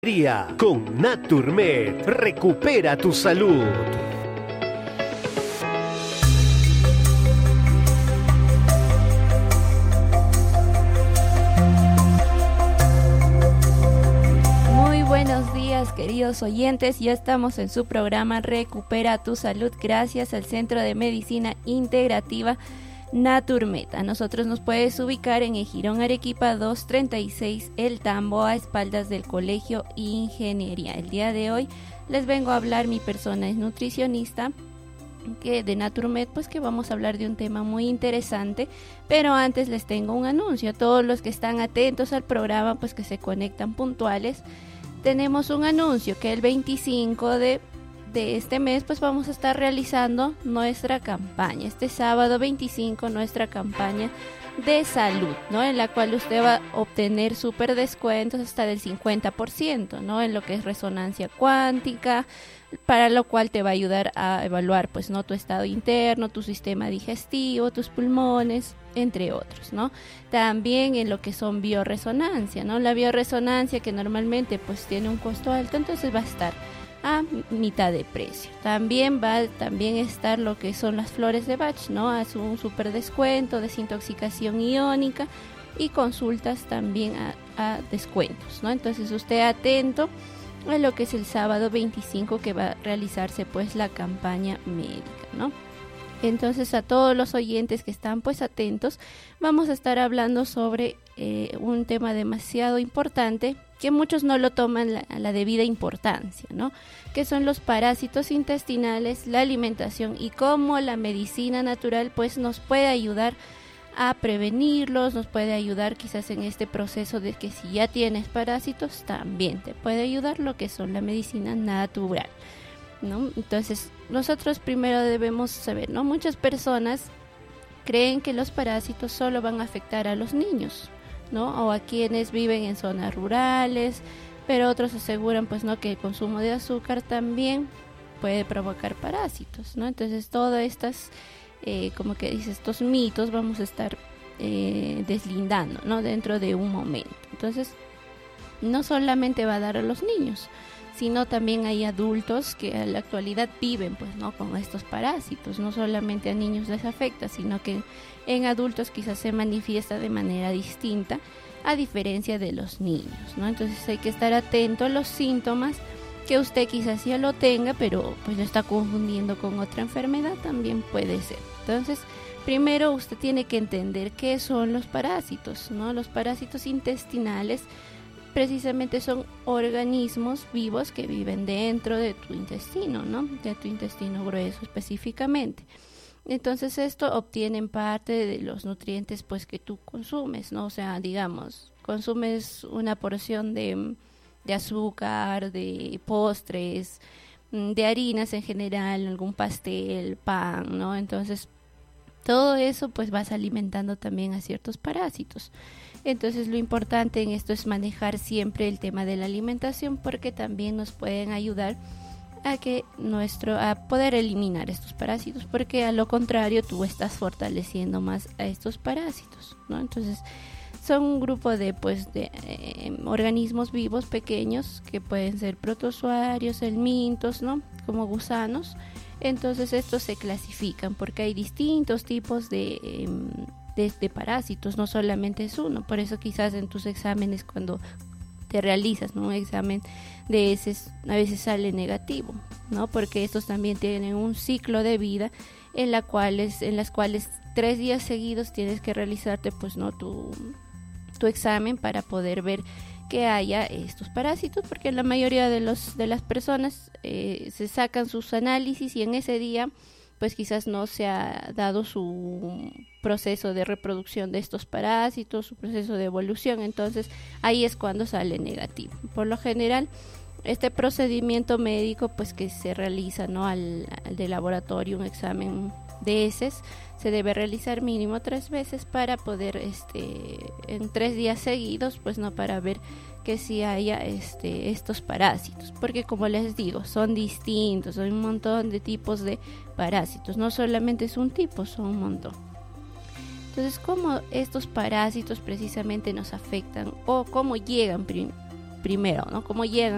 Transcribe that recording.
Con Naturmed, recupera tu salud. Muy buenos días, queridos oyentes. Ya estamos en su programa Recupera tu Salud gracias al Centro de Medicina Integrativa Naturmed. A nosotros nos puedes ubicar en Ejirón Arequipa 236 El Tambo, a espaldas del Colegio Ingeniería. El día de hoy les vengo a hablar, mi persona es nutricionista de Naturmed, pues que vamos a hablar de un tema muy interesante, pero antes les tengo un anuncio a todos los que están atentos al programa, pues que se conectan puntuales. Tenemos un anuncio que el 25 de este mes pues vamos a estar realizando nuestra campaña, este sábado 25, nuestra campaña de salud, ¿no? En la cual usted va a obtener súper descuentos hasta del 50%, ¿no? En lo que es resonancia cuántica, para lo cual te va a ayudar a evaluar pues no tu estado interno, tu sistema digestivo, tus pulmones, entre otros, ¿no? También en lo que son bioresonancia, ¿no? La bioresonancia, que normalmente pues tiene un costo alto, entonces va a estar a mitad de precio. También va a estar lo que son las flores de Bach, ¿no? Hace un súper descuento, desintoxicación iónica y consultas también a descuentos, ¿no? Entonces usted atento a lo que es el sábado 25, que va a realizarse pues la campaña médica, ¿no? Entonces, a todos los oyentes que están pues atentos, vamos a estar hablando sobre un tema demasiado importante que muchos no lo toman la debida importancia, ¿no? Que son los parásitos intestinales, la alimentación y cómo la medicina natural pues nos puede ayudar a prevenirlos, nos puede ayudar quizás en este proceso de que si ya tienes parásitos, también te puede ayudar lo que son la medicina natural, ¿no? Entonces, nosotros primero debemos saber, ¿no? Muchas personas creen que los parásitos solo van a afectar a los niños, ¿no? O a quienes viven en zonas rurales, pero otros aseguran pues no, que el consumo de azúcar también puede provocar parásitos, ¿no? Entonces todas estas como que dice, estos mitos vamos a estar deslindando, ¿no? Dentro de un momento. Entonces no solamente va a dar a los niños, sino también hay adultos que en la actualidad viven pues no con estos parásitos. No solamente a niños les afecta, sino que en adultos quizás se manifiesta de manera distinta a diferencia de los niños, ¿no? Entonces hay que estar atento a los síntomas, que usted quizás ya lo tenga, pero pues lo está confundiendo con otra enfermedad, también puede ser. Entonces, primero usted tiene que entender qué son los parásitos, ¿no? Los parásitos intestinales precisamente son organismos vivos que viven dentro de tu intestino, ¿no? De tu intestino grueso específicamente. Entonces esto obtienen parte de los nutrientes pues que tú consumes, ¿no? O sea, digamos, consumes una porción de azúcar, de postres, de harinas en general, algún pastel, pan, ¿no? Entonces todo eso pues vas alimentando también a ciertos parásitos. Entonces lo importante en esto es manejar siempre el tema de la alimentación, porque también nos pueden ayudar a poder eliminar estos parásitos, porque a lo contrario tú estás fortaleciendo más a estos parásitos, ¿no? Entonces son un grupo de organismos vivos pequeños que pueden ser protozoarios, helmintos, ¿no? Como gusanos. Entonces estos se clasifican porque hay distintos tipos de parásitos, no solamente es uno. Por eso quizás en tus exámenes, cuando te realizas, ¿no?, un examen de heces, a veces sale negativo, ¿no? Porque estos también tienen un ciclo de vida en las cuales 3 días seguidos tienes que realizarte pues no tu examen para poder ver que haya estos parásitos, porque la mayoría de las personas se sacan sus análisis y en ese día pues quizás no se ha dado su proceso de reproducción de estos parásitos, su proceso de evolución, entonces ahí es cuando sale negativo. Por lo general, este procedimiento médico pues que se realiza, ¿no?, al de laboratorio, un examen de heces, se debe realizar mínimo 3 veces para poder en 3 días seguidos, pues no, para ver que si haya estos parásitos, porque como les digo, son distintos, hay un montón de tipos de parásitos, no solamente es un tipo, son un montón. Entonces, ¿cómo estos parásitos precisamente nos afectan o cómo llegan primero, ¿no? ¿Cómo llegan